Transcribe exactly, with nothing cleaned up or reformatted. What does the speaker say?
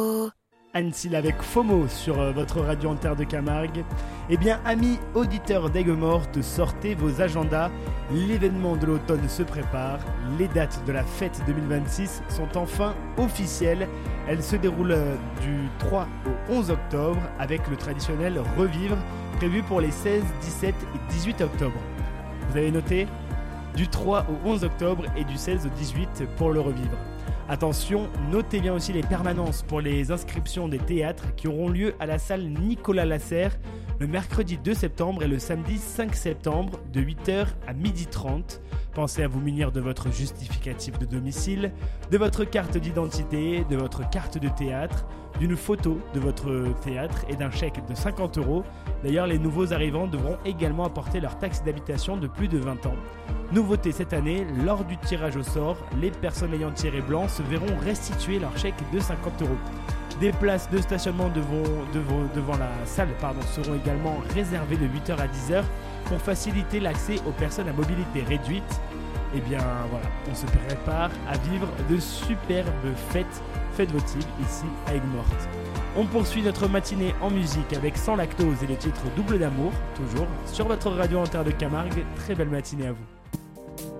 Annecy avec FOMO sur euh, votre radio en terre de Camargue. Eh bien, amis auditeurs d'Aigues-Mortes, sortez vos agendas. L'événement de l'automne se prépare. Les dates de la fête deux mille vingt-six sont enfin officielles. Elles se déroulent euh, du trois au onze octobre avec le traditionnel Revivre prévu pour les seize, dix-sept et dix-huit octobre. Vous avez noté ? Du trois au onze octobre et du seize au dix-huit pour le Revivre. Attention, notez bien aussi les permanences pour les inscriptions des théâtres qui auront lieu à la salle Nicolas Lasserre le mercredi deux septembre et le samedi cinq septembre de huit heures à midi trente. Pensez à vous munir de votre justificatif de domicile, de votre carte d'identité, de votre carte de théâtre, d'une photo de votre théâtre et d'un chèque de cinquante euros. D'ailleurs, les nouveaux arrivants devront également apporter leur taxe d'habitation de plus de vingt ans. Nouveauté cette année, lors du tirage au sort, les personnes ayant tiré blanc se verront restituer leur chèque de cinquante euros. Des places de stationnement devant, devant, devant la salle pardon, seront également réservées de huit heures à dix heures pour faciliter l'accès aux personnes à mobilité réduite. Et bien voilà, on se prépare à vivre de superbes fêtes. Faites vos titres ici à Aigues-Mortes. On poursuit notre matinée en musique avec Sans Lactose et le titre Double d'amour, toujours sur votre radio en terre de Camargue. Très belle matinée à vous.